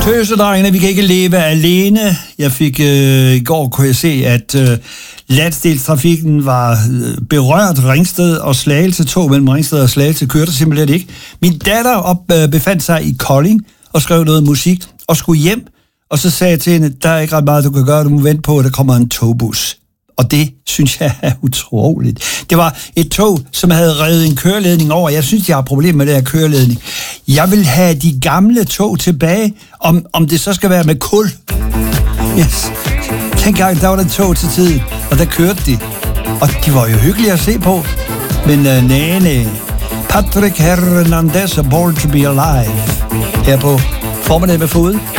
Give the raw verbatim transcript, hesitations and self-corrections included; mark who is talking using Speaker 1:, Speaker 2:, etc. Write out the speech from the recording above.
Speaker 1: Tøsedrengene, vi kan ikke leve alene. Jeg fik øh, i går kunne jeg se, at øh, landsdelstrafikken var øh, berørt. Ringsted og Slagelse, tog mellem Ringsted og Slagelse kørte simpelthen ikke. Min datter op, øh, befandt sig i Kolding og skrev noget musik og skulle hjem. Og så sagde jeg til hende, der er ikke ret meget, du kan gøre. Du må vente på, at der kommer en togbus. Og det synes jeg er utroligt. Det var et tog, som havde revet en køreledning over. Jeg synes, jeg har problemer med det her køreledning. Jeg vil have de gamle tog tilbage, om, om det så skal være med kul. Yes. Dengang, der var der tog til tiden, og der kørte de. Og de var jo hyggelige at se på. Men uh, næh, næh. Patrick Hernandez, Born to be Alive. Her på Formiddag med Foden.